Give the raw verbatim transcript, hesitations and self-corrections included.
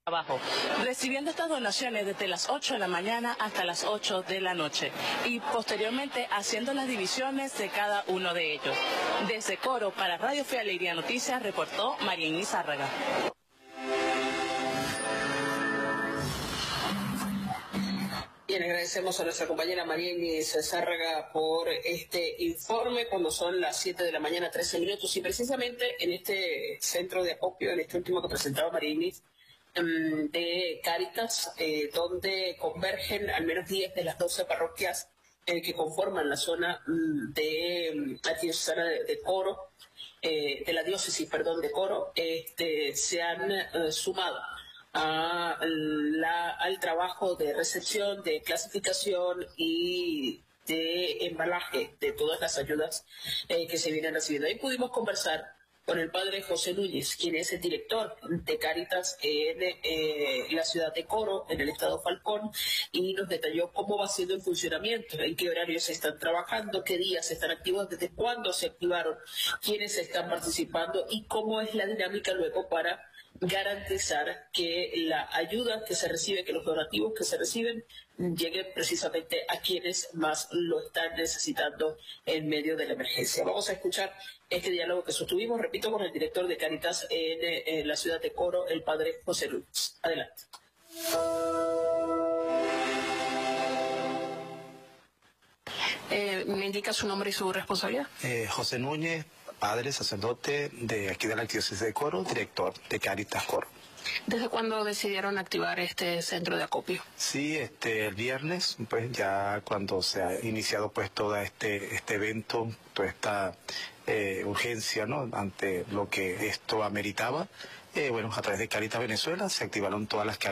Abajo, recibiendo estas donaciones desde las ocho de la mañana hasta las ocho de la noche y posteriormente haciendo las divisiones de cada uno de ellos. Desde Coro para Radio Fe Alegría Noticias reportó Marieni Zárraga. Bien, agradecemos a nuestra compañera Marieni Zárraga por este informe cuando son las siete de la mañana, trece minutos, y precisamente en este centro de acopio, en este último que presentaba Marieni, de Cáritas, eh, donde convergen al menos diez de las doce parroquias eh, que conforman la zona de la diocesana de, de Coro, eh, de la diócesis, perdón, de Coro, este, se han eh, sumado a la, al trabajo de recepción, de clasificación y de embalaje de todas las ayudas eh, que se vienen recibiendo. Ahí pudimos conversar con el padre José Núñez, quien es el director de Cáritas en eh, la ciudad de Coro, en el estado Falcón, y nos detalló cómo va siendo el funcionamiento, en qué horarios se están trabajando, qué días están activos, desde cuándo se activaron, quiénes están participando y cómo es la dinámica luego para garantizar que la ayuda que se recibe, que los donativos que se reciben lleguen precisamente a quienes más lo están necesitando en medio de la emergencia. Vamos a escuchar este diálogo que sostuvimos, repito, con el director de Cáritas en, en la ciudad de Coro, el padre José Núñez. Adelante. Eh, ¿Me indica su nombre y su responsabilidad? Eh, José Núñez, padre, sacerdote de aquí de la diócesis de Coro, director de Cáritas Coro. ¿Desde cuándo decidieron activar este centro de acopio? Sí, este, el viernes, pues ya cuando se ha iniciado pues todo este, este evento, toda esta eh, urgencia, ¿no?, ante lo que esto ameritaba, eh, bueno, a través de Cáritas Venezuela se activaron todas las